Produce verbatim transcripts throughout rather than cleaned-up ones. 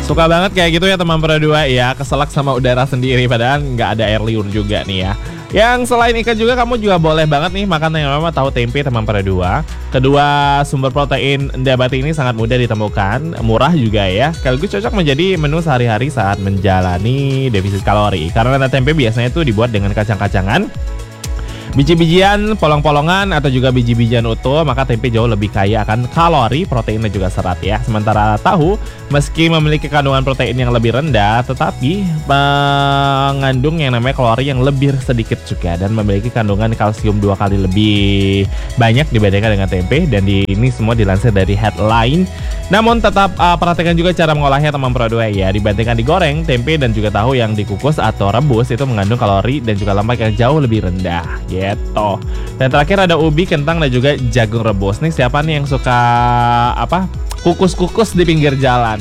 Suka banget kayak gitu ya teman Pro dua ya, keselak sama udara sendiri padahal nggak ada air liur juga nih ya. Yang selain ikan juga kamu juga boleh banget nih makan yang namanya tahu tempe teman Pro dua. Kedua sumber protein nabati ini sangat mudah ditemukan, murah juga ya. Sekaligus cocok menjadi menu sehari-hari saat menjalani defisit kalori. Karena tempe biasanya itu dibuat dengan kacang-kacangan, biji-bijian, polong-polongan, atau juga biji-bijian utuh, maka tempe jauh lebih kaya akan kalori, protein, dan juga serat ya. Sementara tahu, meski memiliki kandungan protein yang lebih rendah, tetapi mengandung yang namanya kalori yang lebih sedikit juga dan memiliki kandungan kalsium dua kali lebih banyak dibandingkan dengan tempe. Dan di, ini semua dilansir dari Headline. Namun tetap uh, perhatikan juga cara mengolahnya teman Pro dua ya. Dibandingkan digoreng, tempe dan juga tahu yang dikukus atau rebus itu mengandung kalori dan juga lemak yang jauh lebih rendah ya. Gitu. Dan terakhir ada ubi, kentang, dan juga jagung rebus. Nih siapa nih yang suka apa kukus-kukus di pinggir jalan?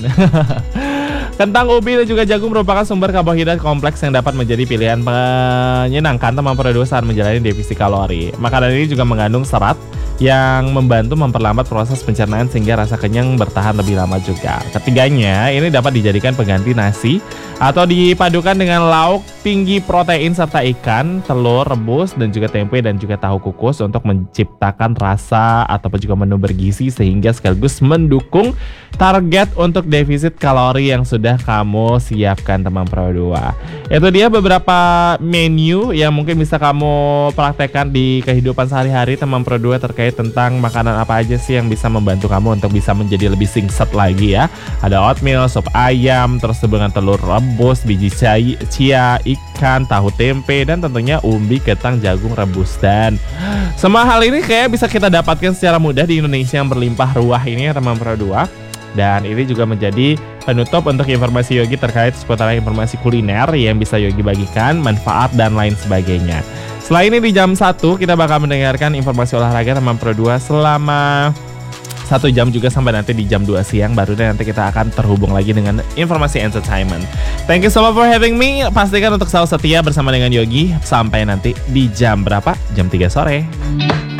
Kentang, ubi, dan juga jagung merupakan sumber karbohidrat kompleks yang dapat menjadi pilihan menyenangkan teman Pro dua saat menjalani defisit kalori. Makanan ini juga mengandung serat yang membantu memperlambat proses pencernaan sehingga rasa kenyang bertahan lebih lama juga. Ketiganya ini dapat dijadikan pengganti nasi atau dipadukan dengan lauk tinggi protein serta ikan, telur rebus, dan juga tempe dan juga tahu kukus untuk menciptakan rasa ataupun juga menu bergizi sehingga sekaligus mendukung target untuk defisit kalori yang sudah kamu siapkan teman Pro dua. Itu dia beberapa menu yang mungkin bisa kamu praktekkan di kehidupan sehari-hari teman Pro dua terkait tentang makanan apa aja sih yang bisa membantu kamu untuk bisa menjadi lebih singset lagi ya. Ada oatmeal, sup ayam, terus dengan telur rebus, biji cai, chia, ikan, tahu tempe, dan tentunya umbi, kentang, jagung rebus. Dan semua hal ini kayak bisa kita dapatkan secara mudah di Indonesia yang berlimpah ruah ini ya teman Pro dua. Dan ini juga menjadi penutup untuk informasi Yogi terkait seputar informasi kuliner yang bisa Yogi bagikan, manfaat, dan lain sebagainya. Setelah ini di jam satu kita bakal mendengarkan informasi olahraga teman Pro dua selama satu jam juga sampai nanti di jam dua siang. Baru deh nanti kita akan terhubung lagi dengan informasi entertainment. Thank you so much for having me. Pastikan untuk selalu setia bersama dengan Yogi sampai nanti di jam berapa? Jam tiga sore.